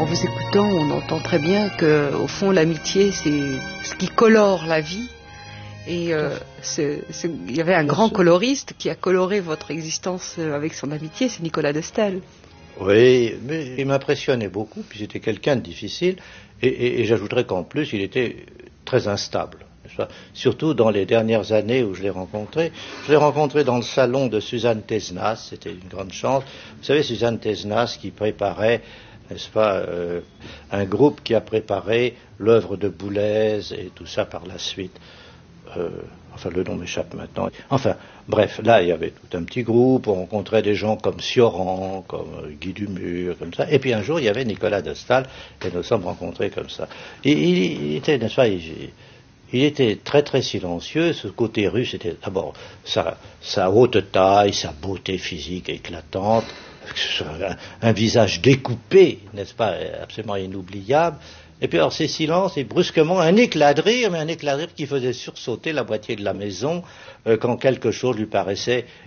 vous écoutant, on entend très bien que, au fond, l'amitié, c'est ce qui colore la vie. Et il y avait un grand coloriste qui a coloré votre existence avec son amitié, c'est Nicolas de Staël. Oui, mais il m'impressionnait beaucoup, puis c'était quelqu'un de difficile, et j'ajouterais qu'en plus, il était très instable. Surtout dans les dernières années où je l'ai rencontré. Je l'ai rencontré dans le salon de Suzanne Tesnas, c'était une grande chance. Vous savez, Suzanne Tesnas qui préparait, n'est-ce pas, un groupe qui a préparé l'œuvre de Boulez et tout ça par la suite. Enfin, le nom m'échappe maintenant. Enfin, bref, là, il y avait tout un petit groupe, on rencontrait des gens comme Sioran, comme Guy Dumur, comme ça. Et puis un jour, il y avait Nicolas de Staël, et nous sommes rencontrés comme ça. Et il était, n'est-ce pas, il était très très silencieux. Ce côté russe, c'était d'abord sa haute taille, sa beauté physique éclatante, un visage découpé, n'est-ce pas, absolument inoubliable. Et puis alors ces silences et brusquement un éclat de rire, mais un éclat de rire qui faisait sursauter la moitié de la maison quand quelque chose lui paraissait